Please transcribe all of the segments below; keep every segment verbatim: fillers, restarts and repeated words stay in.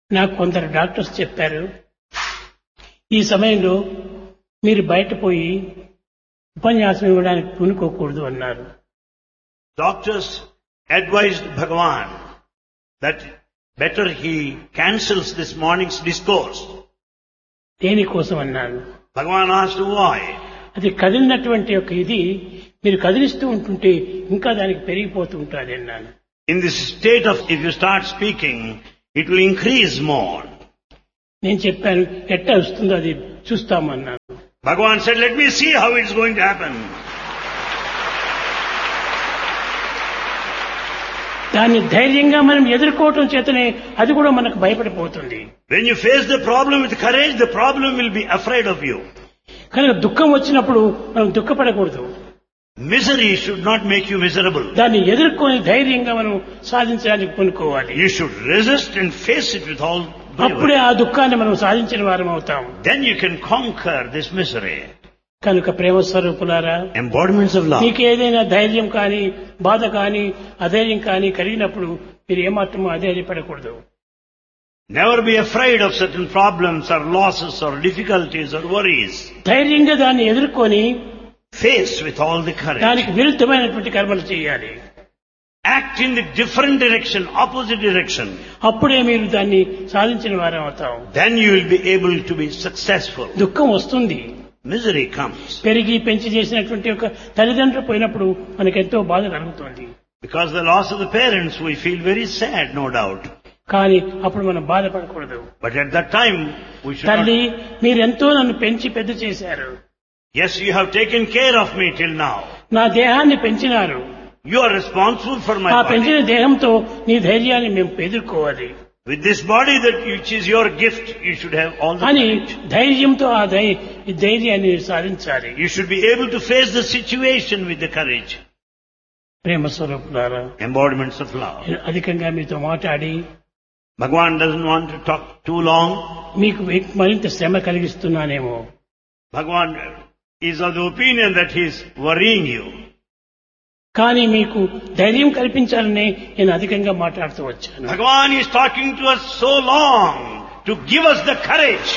నాకు కొందరు డాక్టర్స్ చెప్పారు, ఈ సమయంలో మీరు బయట పోయి ఉపన్యాసం ఇవ్వడానికి పూనుకోకూడదు అన్నారు. Doctors advised Bhagavan that better he cancels this morning's discourse. దేనికోసం అన్నాను. Bhagavan asked why. అది కదిలినటువంటి ఒక ఇది మీరు కదిలిస్తూ ఉంటుంటే ఇంకా దానికి పెరిగిపోతూ ఉంటుంది అన్నాను. In this state of, if you start speaking, it will increase more. నేను చెప్పాను, ఎట్లా వస్తుందో అది చూస్తామన్నాను. Bhagavan said, let me see how it's going to happen. దాన్ని ధైర్యంగా మనం ఎదుర్కోవటం చేతనే అది కూడా మనకు భయపడిపోతుంది. When you face the problem with courage, the problem will be afraid of you. కనుక దుఃఖం వచ్చినప్పుడు మనం దుఃఖపడకూడదు. Misery should not make you miserable. దాన్ని ఎదుర్కొని ధైర్యంగా మనం సాధించడానికి పూనుకోవాలి. You should resist and face it with all అప్పుడే bravery. ఆ దుఃఖాన్ని మనం సాధించిన వారం అవుతాం. Then you can conquer this misery. కనుక ప్రేమ స్వరూపులారా, Embodiments of love. మీకు ఏదైనా ధైర్యం కానీ బాధ కానీ అధైర్యం కానీ కలిగినప్పుడు మీరు ఏమాత్రమూ అధైర్యపడకూడదు. Never be afraid of certain problems or losses or difficulties or worries. ధైర్యంగా దాన్ని ఎదుర్కొని Face with all the courage. దానికి విరుద్ధమైనటువంటి కర్మలు చేయాలి. Act in the different direction, opposite direction. అప్పుడే మీరు దాన్ని సాధించిన వారం అవుతాం. Then you will be able to be successful. దుఃఖం వస్తుంది. Misery comes. పెరిగి పెంచి చేసినటువంటి ఒక తల్లిదండ్రులు పోయినప్పుడు మనకెంతో బాధ కలుగుతుంది. Because the loss of the parents, we feel very sad, no doubt. కానీ అప్పుడు మనం బాధపడకూడదు. But at that time, we should తల్లి, not... మీరెంతో నన్ను పెంచి పెద్ద చేశారు. Yes, you have taken care of me till now. నా దేహాన్ని పెంచినారు. You are responsible for my ఆ పెంచిన body. దేహంతో నీ ధైర్యాన్ని మేము ఎదుర్కోవాలి With this body that which is your gift, you should have all the అని courage. ధైర్యంతో ఆ ధై- ఈ ధైర్యాన్ని సాధించాలి. You should be able to face the situation with the courage. ప్రేమ స్వరూపులారా, Embodiments of love. నేను అధికంగా మీతో మాట్లాడి Bhagavan doesn't want to talk too long. మీకు మరింత శ్రమ కలిగిస్తున్నానేమో. Bhagavan is of the opinion that he is worrying you. కానీ మీకు ధైర్యం కల్పించాలని నేను అధికంగా మాట్లాడుతూ వచ్చాను. Bhagavan is talking to us so long to give us the courage.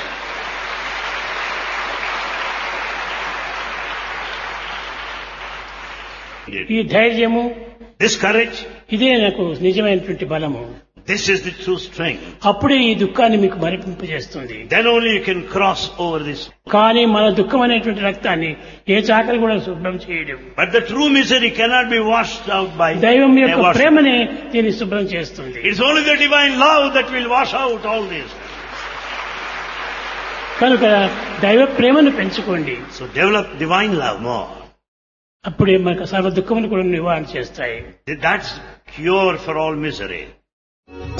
ఈ ధైర్యము, This courage, ఇదే నాకు నిజమైనటువంటి బలము. this is the true strength. అప్పుడే ఈ దుఃఖాన్ని మీకు మరిపింపజేస్తుంది. Then only you can cross over this. కానీ మన దుఃఖం అనేటువంటి రక్తాన్ని ఏ చాకలి కూడా శుభ్రం చేయడం. But the true misery cannot be washed out by దైవం యొక్క a wash. ప్రేమనే దీన్ని శుభ్రం చేస్తుంది. It's only the divine love that will wash out all this. కనుక దైవ ప్రేమను పెంచుకోండి. So develop divine love more. అప్పుడే మనకు సర్వ దుఃఖమును కూడా నివారణ చేస్తాయి. That's cure for all misery.